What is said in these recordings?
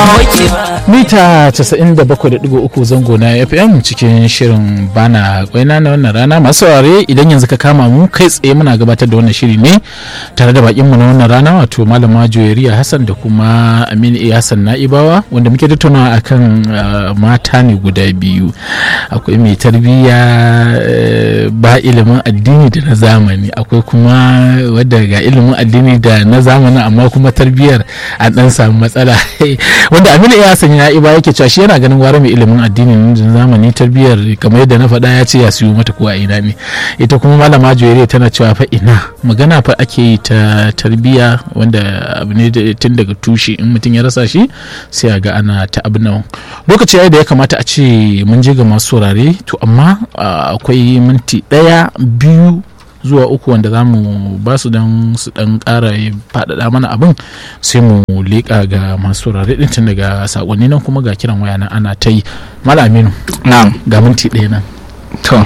mita 97.3 zango na FM cikin shirin bana kwaina na wannan rana. Masu saurare, idan yanzu ka kama mu kai tsaye muna gabatar da wannan shiri ne tare da bakin mu na wannan rana, wato malama Joyariya Hassan da kuma Aminu Hassan Na'ibawa, wanda muke tattaunawa akan mata ne guda biyu. Akwai mai tarbiyya ba ilimin addini da na zamani, akwai kuma wadda ga ilimin addini da na zamani amma kuma tarbiyyar an dan samu matsala wanda Aminu Hassan Na'ibawa yake cewa shi yana ganin gwara mai ilimin addini da zamani tarbiyyar kamar yadda na faɗa ya ce ya siyo mata ko a ina ne. Ita kuma malama Joyariya tana cewa fa ina magana fa ake yi ta tarbiyya wanda abu ne tun daga tushe, in mutum ya rasa shi sai a ga ana ta abin nan. Lokaci yayi da ya kamata a ce mun je ga masu saurare, to amma akwai minti 1, 2 zuwa 3 wanda za mu ba su don su dan ƙara faɗaɗa mana abin, sai mu leƙa ga masu saurare ɗin tun daga sakonni nan kuma ga kiran waya nan ana ta yi. Malaminu, na'am, ga minti 1 nan. To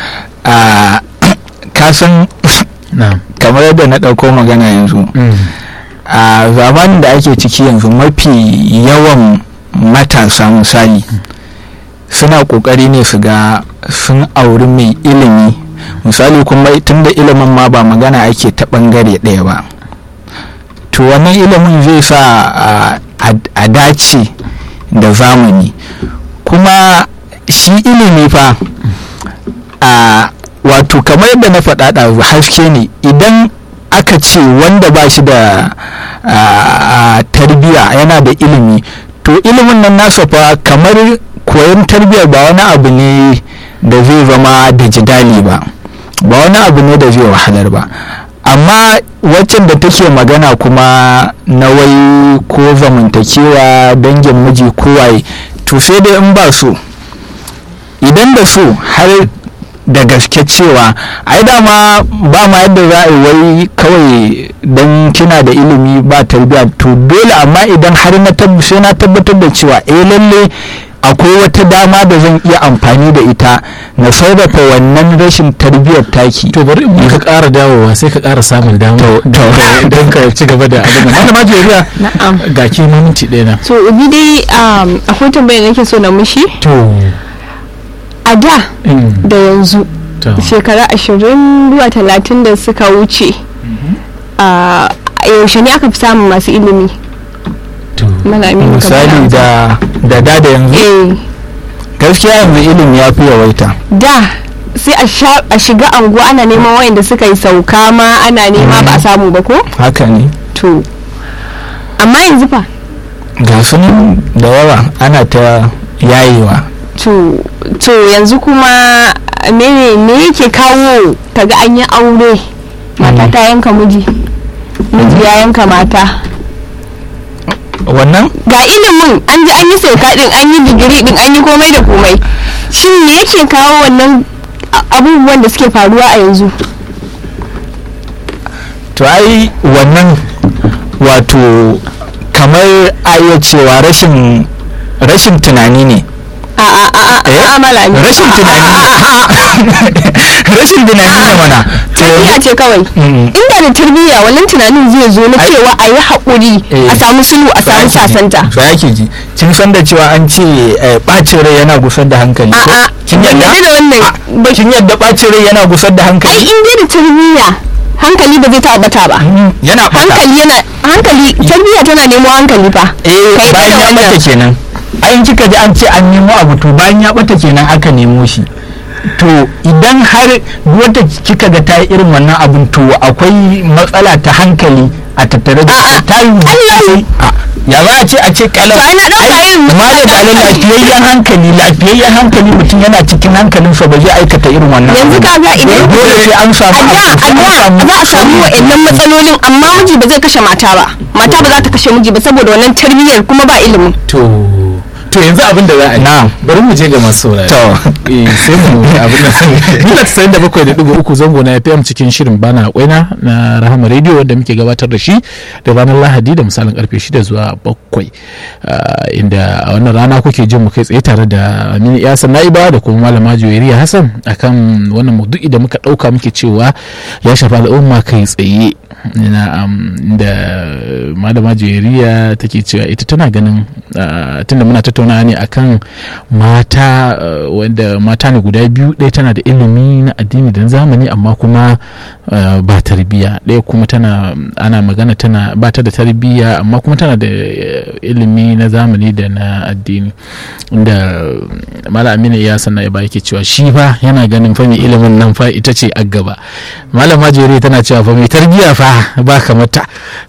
ka san kamar yadda na ɗauko magana yanzu, a zamanin da ake ciki yanzu mafi yawan matasa misali suna ƙoƙari ne su ga sun auri mai ilimi misali, kuma tun da ilimin ma ba magana ake ta ɓangare ɗaya ba, to wannan ilimin zai sa a dace da zamani. Kuma shi ilimi fa wato kamar yadda na faɗa da haske ne. Idan aka ce wanda ba shi da tarbiya yana da ilimi, to ilimin nan nasa fa kamar koyon tarbiyar ba wani abu ne da zai zama da jidali ba wani abu ne da zai wahalar ba. Amma waccan da take magana kuma na wai ko zamantakewa dangin miji kowaye, to sai dai in ba so, idan da so har da gaske cewa ai dama ba ma yadda za a yi wai kawai don kina da ilimi ba tarbiya, to dole. Amma idan har sai na tabbatar da cewa lalle akwai wata dama da zan iya amfani da ita na sarrafa wannan rashin tarbiyyar taki. To bari in ka ƙara dawowa sai ka ƙara samun dama don ka ci gaba da abin da malama Joyariya. Na'am, ga ke minti 1 nan. so ni dai akwai tambayar da nake so na mushi. To a da da yanzu shekara 20 zuwa 30 da suka wuce, yaushe ne aka fi samun masu ilimi? Misali da yanzu, gaskiya yanzu ilimi ya fi yawaita. Da sai a shiga anguwa ana neman wayanda suka yi sauka ma ana nema ba a samu ba ko? Haka ne. To amma yanzu fa ga sun da yawa ana ta yayewa. To yanzu kuma me yake kawo kaga an yi aure mata ta yanka miji ya yanka mata? Wannan ga ilimin an ji an yi sauka din, an yi digiri din, an yi komai da komai. Shin me yake kawo wannan abubuwan da suke faruwa a yanzu? To ai wannan wato kamar iya cewa rashin tunani ne. Malami rashin tunani ne mana. Tarbiyya ce kawai. Inda da tarbiyya wannan tunanin zai zo na cewa a yi haƙuri, a samu sulhu, a samu sasanta. So yake ji kin san da cewa an ce ɓacin rai yana gusar da hankali ko? Kin yadda da wannan? Kin yadda ɓacin rai yana gusar da hankali? Ai in da tarbiyya hankali ba zai taɓa bata ba. Yana bata. Hankali tarbiyya tana nemo hankali fa. Bayan ya bata kenan. Ayin kika ji an ce an nemo abu, to bayan ya bata kenan aka nemo shi. To idan har wata kika ga ta yi irin wannan abun, to akwai matsala ta hankali a tattare da ta yi. Ya za a ce kalam. To ana ɗauka irin lafiyayyen hankali mutum yana cikin hankalinsa ba zai aikata irin wannan. Yanzu kaga idan dole sai an samu za a samu wa'annan matsalolin, amma miji ba zai kashe mata ba, mata ba za ta kashe miji ba saboda wannan tarbiyyar kuma ba ilimin. To to yanzu abin da za a yi bari mu je ga masu saurari sai mu abin da mila 97.3 zango na FM cikin shirin bana kwaina na Rahama Radio wanda muke gabatar da shi da ranar Lahadi da misalin karfe 6 zuwa 7 inda a wannan rana kuke jin mu kai tsaye tare da Aminu Iyasan Naiba da kuma Malama Juwairiya Hassan akan wannan maudu'i da muka dauka muke cewa ya shafi al'umma kai tsaye da Malama Juwairiya take cewa ita tana ganin tunda muna tattauna ne akan mata wanda mata ne guda biyu, ɗaya tana da ilimi na addini da zamani amma kuma ba tarbiyya, ɗaya kuma ana magana tana ba ta da tarbiyya amma kuma tana da ilimi na zamani da na addini, inda Malam Aminu ya sanna ba yake cewa shi fa yana ganin fa mai ilimin nan fa ita ce a gaba. Malama Jere tana cewa fa mai tarbiyya fa ba kamata.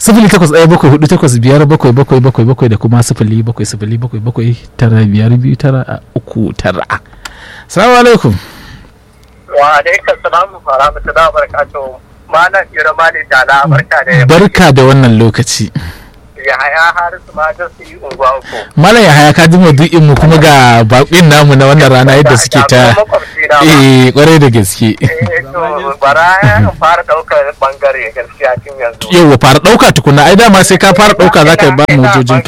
0814857777 da kuma 0707795239. Assalamu alaikum. Wa alaikum salam wa rahmatullahi wa barakatuh. Malam Irmani Dala barka da yamma. Barka da wannan lokaci. Yahaya Harisu ma da su yi unguwa uku. Malam Yahaya ka ji maudu'in mu kuma ga baƙin namu na wannan rana yadda suke ta kwarai da gaske. To bara in fara daukar bangare gaskiya tun yanzu. Yawwa fara dauka tukuna ai dama sai ka fara dauka zaka ba mu hujjojinka.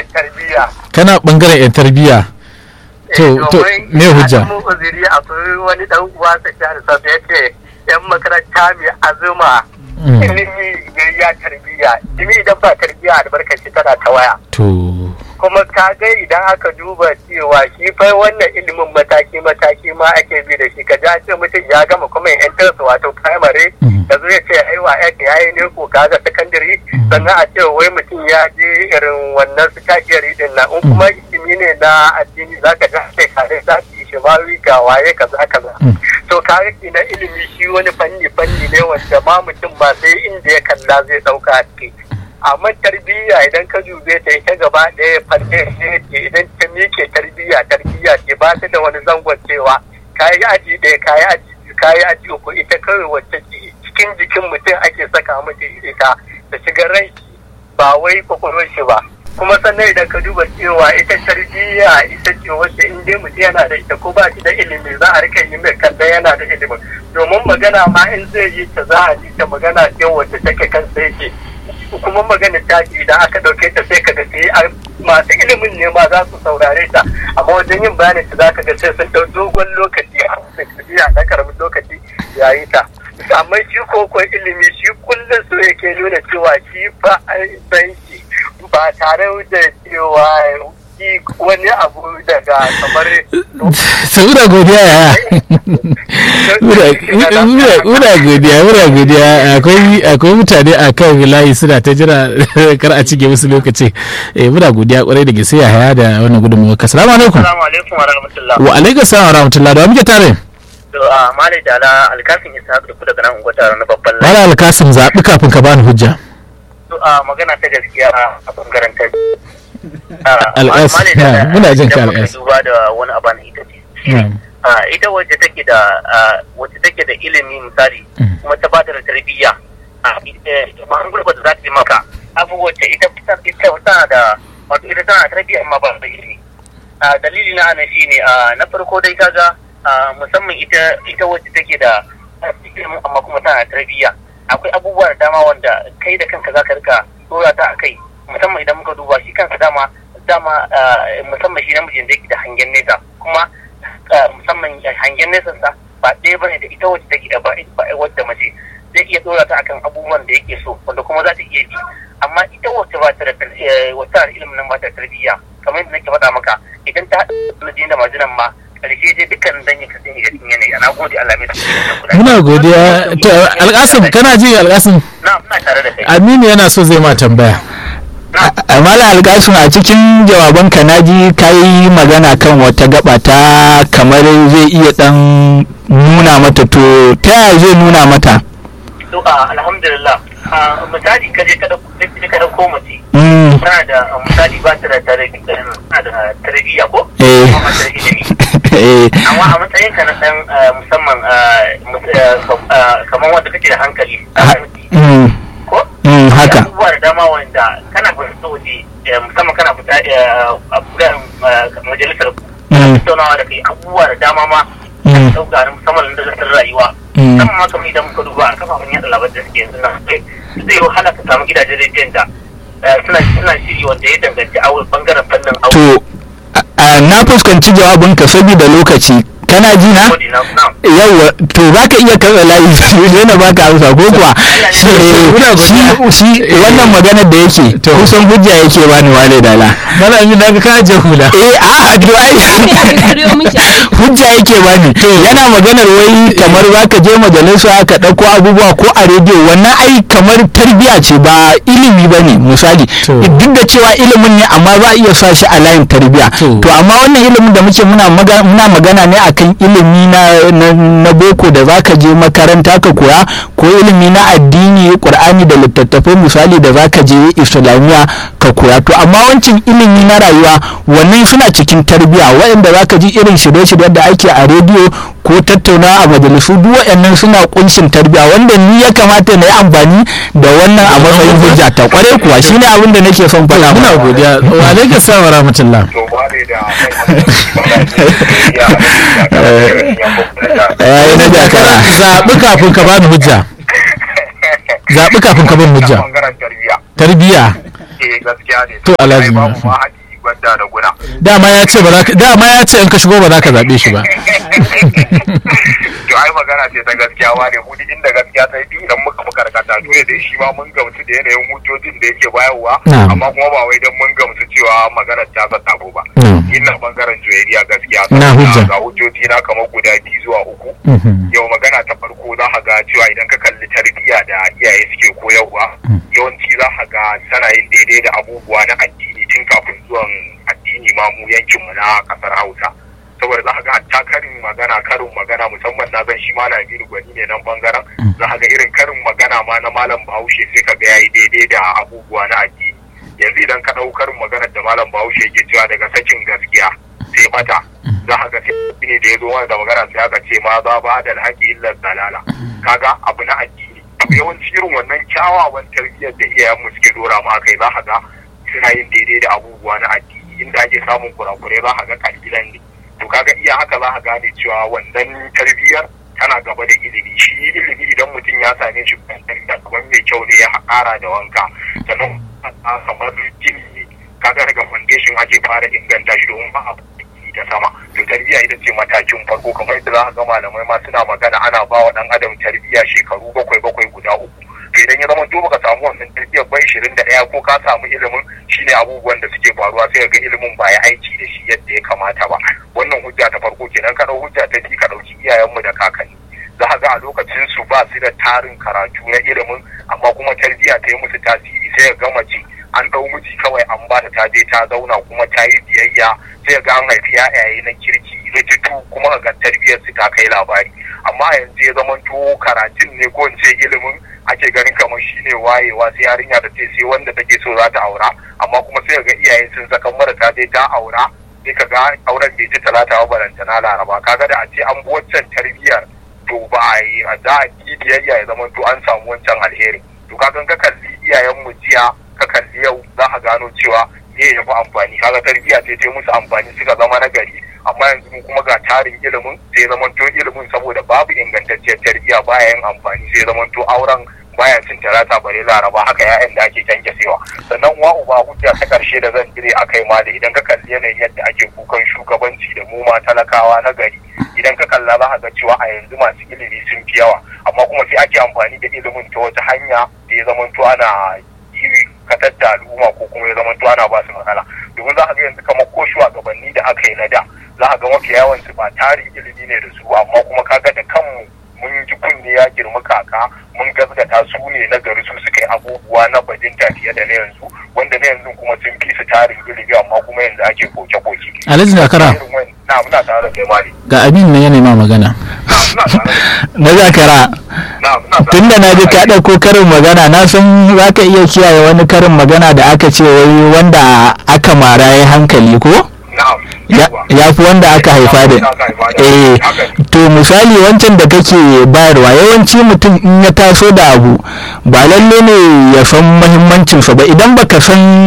Kana bangaren yan tarbiyya. To me hujja? Mu uzuri akwai wani dan uwa sai ya ce yan makaranta mai azuma ilimi ya tarbiyya, ilimi idan ba tarbiyya albarkaci tana ta waya. To kuma ka ga idan aka duba cewa shi fa wannan ilimin mataki ma ake bi da shi, ka ja ce mutum ya gama kuma ya entarsa wato primary da zai ce aiwa ya yi ne ko kaga secondary sannan a ce wai mutum ya je irin wannan secondary din na in kuma ilimi ne na addini zaka ga sai kare za su yi shimawi ga waye kaza to kare ki na ilimi shi wani fanni ne wanda ma mutum ba sai inda ya kalla zai dauka a ciki. Amma tarbiyya idan ka dube ta ita gaba ɗaya fanne ce idan ta miƙe tarbiyya ce ba ta da wani zangon cewa kayi aji ɗaya kayi aji uku, ita kawai wacce cikin jikin mutum ake saka mata ita da shiga rai ba wai kwakwalwar shi ba. Kuma sannan idan ka duba cewa ita tarbiyya ita ce wacce in dai mutum yana da ita ko ba shi da ilimi za a rika yi mai kallon yana da ilimin, domin magana ma in zai yi ta za a ji ta magana ce wacce take kan sai yake. Kuma magana ta ce idan aka ɗauke ta sai ka ga sai masu ilimin ne ma za su saurare ta, amma wajen yin bayanin ta za ka ga sai sun ɗau dogon lokaci a tafiya na karamin lokaci yayi ta. Amma shi kokon ilimi shi kullum so yake nuna cewa shi fa an san shi ba tare da cewa wani abu daga kamar muna godiya ya muna godiya akwai mutane a kan layi suna ta jira kar a cike musu lokaci. Muna godiya kwarai da gaske ya haya da wannan gudunmuwa ka. Salamu alaikum. Assalamu alaikum wa rahmatullah. Wa alaikum salam wa rahmatullah. Da muke tare. Malai Dala Alkasim Isa da ku daga nan ungwata na babban layi. Malai Alkasim zaɓi kafin ka bani hujja. Magana ta gaskiya a bangaren ta muna jin ka al'as duba da wani abu na ita ce ita wacce take da ilimi misali kuma ta bada da tarbiyya an gurba da za ta yi maka abu wacce ita tana da wato ita tana tarbiyya amma ba da ilimi. Dalili na ana shine na farko dai kaga musamman ita wacce take da ilimi amma kuma tana tarbiyya, akwai abubuwa da dama wanda kai da kanka zaka rika dora ta akai, musamman idan muka duba shi kansa dama musamman shi namijin da yake da hangen nesa, kuma musamman hangen nesa sa ba ɗaya bane da ita wacce take ba wadda mace zai iya dora ta akan abubuwan da yake so wanda kuma za ta iya bi, amma ita wacce ba ta da ilimin nan ba ta tarbiyya kamar yadda nake faɗa maka idan ta haɗa da majinan ma karshe dai dukkan dan ya kasance da cikin yanayi. Ana gode Allah mai tsare. Muna godiya. To Alƙasim kana ji Alƙasim? Na ina tare da kai. Aminu yana so zai ma tambaya. Malam Alƙasim a cikin jawabanka na ji ka yi magana kan wata gaba ta kamar zai iya dan nuna mata, to ta yaya zai nuna mata? To alhamdulillah misali ka je ka dauko mace tana da misali ba ta da tarbiyya ko kuma ta da ilimi amma a matsayin ka na dan musamman kamar wanda kake da hankali ko haka abubuwa da dama wanda kana fita waje musamman kana fita a majalisar tattaunawa da kai abubuwa da dama ma sauka na musamman da zartar rayuwa musamman ma kamar idan muka duba a kafafen yada labarai da suke yanzu na zai wahala ka samu gidajen rediyon da suna shiri wanda ya danganci a bangaren fannin aure. To na fuskanci jawabinka saboda lokaci kana ji na yawa to za ka iya karɓa layi sai na baka amsa ko kuwa shi wannan maganar da yake kusan hujja yake bani wale dala malami na ka je hula a to ai hujja yake bani yana maganar wai kamar za ka je majalisa ka ɗauko abubuwa ko a rediyo wannan ai kamar tarbiya ce ba ilimi ba ne misali duk da cewa ilimin ne amma za a iya sa shi a layin tarbiya to amma wannan ilimin da muke muna magana ne akan ilimi na boko da zaka je makaranta ka koya ko ilimi na addini qur'ani da littattafai misali da zaka je islamiya ka koya to amma wancan ilimi na rayuwa wannan suna cikin tarbiya waɗanda zaka ji irin shirye-shirye da ake a rediyo ko tattauna a majalisu duk waɗannan suna kunshin tarbiya wanda ni ya kamata na yi amfani da wannan a matsayin hujja ta kware kuwa shine abin da nake son faɗa. Muna godiya wa alaikum assalam wa rahmatullah. Zaɓi kafin ka bani hujja. Zaɓi kafin ka bani hujja. Tarbiya. To alhaji dama ya ce in ka shigo ba za ka zaɓe shi ba. To ai magana ce ta gaskiya ne mu duk inda gaskiya ta yi idan muka karkata dole dai shi ma mun gamsu da yanayin hujjojin da yake bayarwa amma kuma ba wai dan mun gamsu cewa maganar ta ga sabo ba. Ina bangaren joyariya gaskiya ga hujjoji na kamar guda 2 zuwa 3. Yau magana ta farko za ka ga cewa idan ka kalli tarbiyya da iyaye suke koyarwa yawanci za ka ga tana yin daidai da abubuwa na addini tun kafin zuwan addini ma mu yankinmu na kasar Hausa. Saboda za ka ga hatta karin magana musamman na zan shi malam Aminu Gwani ne nan bangaren za ka ga irin karin magana ma na malam Bahaushe sai ka ga yayi daidai da abubuwa na addini. Yanzu idan ka ɗau karin maganar da malam Bahaushe yake cewa daga sakin gaskiya sai bata za ka ga sai ne da ya zo wani da magana sai aka ce ma za ba da alhaki illa dalala kaga abu na addini abu yawanci irin wannan kyawawan tarbiyyar da iyayenmu suke dora ma kai za ka ga suna yin daidai da abubuwa na addini inda ake samun kurakurai za ka ga kalilan ne to kaga iya haka za ka gane cewa wannan tarbiyyar tana gaba da ilimi shi ilimi idan mutum ya same shi tarbiyya kamar mai kyau ne ya ƙara da wanka sannan kamar gini ne kaga daga foundation ake fara inganta shi domin ba a ta sama to tarbiyya ita ce matakin farko kamar yadda za ka ga malamai ma suna magana ana ba wa ɗan adam tarbiyya shekaru 7 guda 3 to idan ya zama to baka samu wannan tarbiyyar ba 21 ko ka samu ilimin shine abubuwan da suke faruwa sai ga ilimin ba ya aiki da shi yadda ya kamata ba wannan hujja ta farko kenan ka dau hujja ta biyu ka dauki iyayenmu da kakanni za ka ga a lokacin su ba su da tarin karatu na ilimin amma kuma tarbiyya ta yi musu tasiri sai ga mace an dau miji kawai an ba ta je ta zauna kuma ta yi biyayya sai ga an haifi yayaye na kirki rikitu kuma ga tarbiyyar su ta kai labari amma yanzu ya zama to karatun ne ko in ce ilimin ake ganin kamar shine wayewa sai yarinya da ce sai wanda take so za ta aura amma kuma sai ga iyaye sun saka mara ta je ta aura sai ka ga auren bai ji talata ba balantana laraba kaga da a ce an bi wancan tarbiyyar to ba a yi a za a yi biyayya ya zama to an samu wancan alheri to kaga ka kalli iyayen mu jiya ka kalli yau za ka gano cewa me ya fi amfani kaga tarbiyya ce ta musu amfani suka zama na gari amma yanzu mu kuma ga tarin ilimin sai zaman to ilimin saboda babu ingantacciyar tarbiyya baya yin amfani sai zaman to auren baya cin talata bare laraba haka ya'yan da ake kyankyasewa sannan uwa uba hujja ta karshe da zan dire akai ma da idan ka kalli yanayin yadda ake kukan shugabanci da mu ma talakawa na gari idan ka kalla za ka ga cewa a yanzu masu ilimi sun fi yawa amma kuma sai ake amfani da ilimin ta wata hanya da ya zama to ana katar da al'umma ko kuma ya zama to ana ba su matsala domin za ka ga yanzu kamar ko shugabanni da aka yi na da za ka ga mafi yawan su ba tarin ilimi ne da su amma kuma kaga da kanmu mun ji kunne ya girma kaka mun gaskata su ne na gari su suka yi abubuwa na bajinta fiye da na yanzu wanda na yanzu kuma sun fi su tarin ilimi amma kuma yanzu ake koke-koke. Alhaji Zakara. Na muna tare da kai mali. Ga abin ne ya nema magana. Na Zakara. Tunda na ji ka ɗauko karin magana na san za ka iya kiyaye wani karin magana da aka ce wai wanda aka mara ya hankali ko? ya fi wanda aka haifa da to misali wancan da kake bayarwa yawanci mutum in ya taso da abu ba lalle ne ya san muhimmancinsa ba idan baka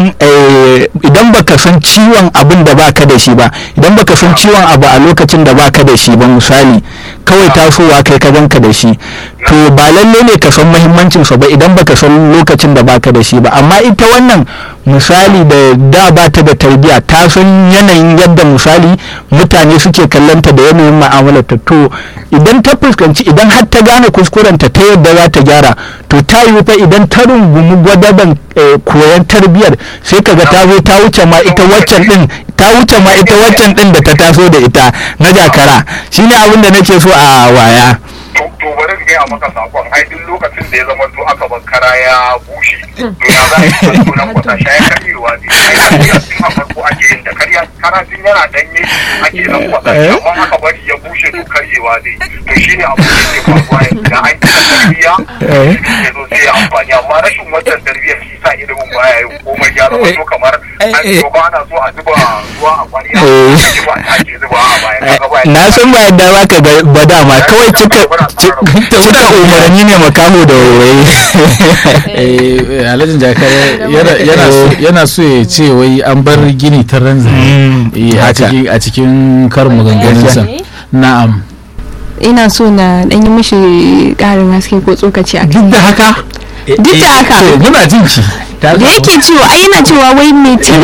san ciwon abin da baka da shi ba, idan baka san ciwon abu a lokacin da baka da shi ba, misali kawai tasowa kai ka ganka da shi, to ba lalle ne ka san muhimmancinsa ba idan baka san lokacin da baka da shi ba. Amma ita wannan misali da ba ta da tarbiyya, ta san yanayin yadda misali mutane suke kallonta da yanayin mu'amalarta, to idan ta fuskanci, idan har ta gane kuskurenta ta yadda za ta gyara, to ta yi fa idan ta rungumi gwadaban koyon tarbiyyar sai kaga ta zo ta wuce ma ita waccan din da ta taso da ita na jakara. Shine abin da nake so a waya. to bari ga ya maka sakon ai duk lokacin da ya zama to aka bar kara ya bushe to ya za ka yi sunan kwata shi ya karyewa ne ai kariya sun a farko ake yin da karatun yana danye ake nan kwata amma aka bari ya bushe to karyewa ne to shine abin da ke faruwa yanzu da an kira tarbiyya ne zo sai amfani amma rashin wannan tarbiyyar shi sa ilimin baya yin komai ya zama to kamar an zo ba na so a zuba ruwa a kwariya ba ake zuba a baya na san ba yadda za ka ga dama kawai cika umarni ne makaho da wai alhajin jakare yana so ya ce wai an bar gini ta ranza a cikin karin maganganunsa. Na'am, ina so na dan yi mishi karin haske ko tsokaci a duk da haka muna jinki da yake cewa ai yana cewa wai mai